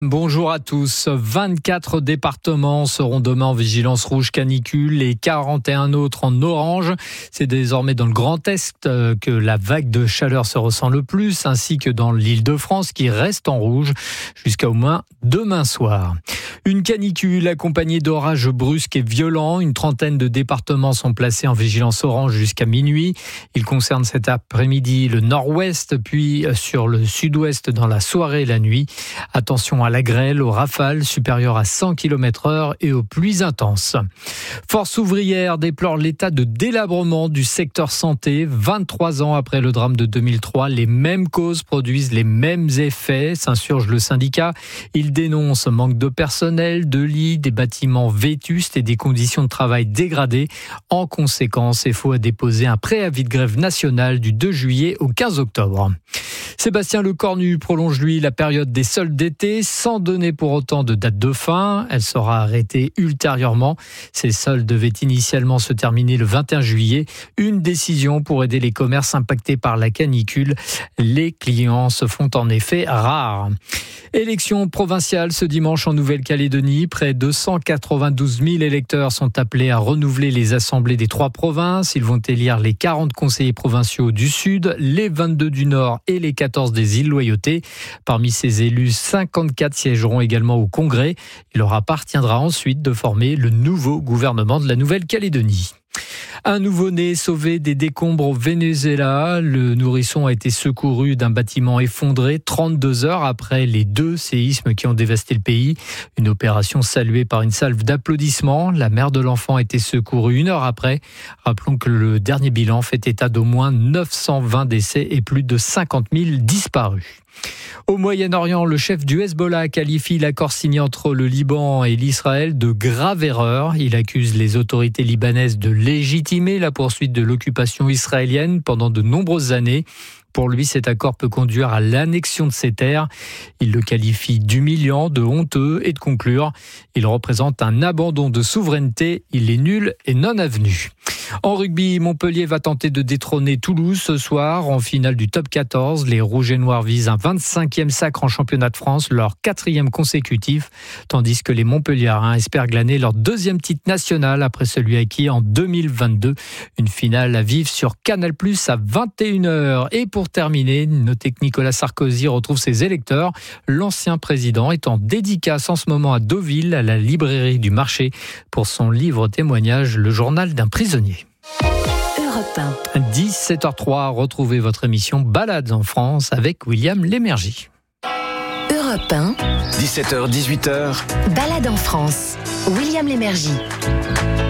Bonjour à tous. 24 départements seront demain en vigilance rouge canicule et 41 autres en orange. C'est désormais dans le Grand Est que la vague de chaleur se ressent le plus, ainsi que dans l'Île-de-France qui reste en rouge jusqu'à au moins demain soir. Une canicule accompagnée d'orages brusques et violents. Une trentaine de départements sont placés en vigilance orange jusqu'à minuit. Il concerne cet après-midi le nord-ouest, puis sur le sud-ouest dans la soirée et la nuit. Attention à la grêle, aux rafales supérieures à 100 km/h et aux pluies intenses. Force ouvrière déplore l'état de délabrement du secteur santé. 23 ans après le drame de 2003, les mêmes causes produisent les mêmes effets, s'insurge le syndicat. Il dénonce manque de personnel, de lits, des bâtiments vétustes et des conditions de travail dégradées. En conséquence, FO a déposé un préavis de grève nationale du 2 juillet au 15 octobre. Sébastien Lecornu prolonge lui la période des soldes d'été sans donner pour autant de date de fin. Elle sera arrêtée ultérieurement. Ces soldes devaient initialement se terminer le 21 juillet. Une décision pour aider les commerces impactés par la canicule. Les clients se font en effet rares. Élection provinciale ce dimanche en Nouvelle-Calédonie. Près de 192 000 électeurs sont appelés à renouveler les assemblées des 3 provinces. Ils vont élire les 40 conseillers provinciaux du Sud, les 22 du Nord et les 14 des îles Loyauté. Parmi ces élus, 54 siégeront également au Congrès. Il leur appartiendra ensuite de former le nouveau gouvernement de la Nouvelle-Calédonie. Un nouveau-né sauvé des décombres au Venezuela. Le nourrisson a été secouru d'un bâtiment effondré 32 heures après les 2 séismes qui ont dévasté le pays. Une opération saluée par une salve d'applaudissements. La mère de l'enfant a été secourue 1 heure après. Rappelons que le dernier bilan fait état d'au moins 920 décès et plus de 50 000 disparus. Au Moyen-Orient, le chef du Hezbollah qualifie l'accord signé entre le Liban et l'Israël de grave erreur. Il accuse les autorités libanaises de légitimer la poursuite de l'occupation israélienne pendant de nombreuses années. Pour lui, cet accord peut conduire à l'annexion de ces terres. Il le qualifie d'humiliant, de honteux et de conclure. Il représente un abandon de souveraineté. Il est nul et non avenu. En rugby, Montpellier va tenter de détrôner Toulouse ce soir en finale du top 14. Les Rouges et Noirs visent un 25e sacre en championnat de France, leur 4e consécutif, tandis que les Montpelliérains espèrent glaner leur 2e titre national après celui acquis en 2022. Une finale à vivre sur Canal+ à 21h. Et pour terminer, notez que Nicolas Sarkozy retrouve ses électeurs. L'ancien président est en dédicace en ce moment à Deauville, à la librairie du Marché, pour son livre témoignage, Le journal d'un prisonnier. 17h03, retrouvez votre émission Balades en France avec William Lémergie. Europe 1, 17h, 18h, Balades en France, William Lémergie.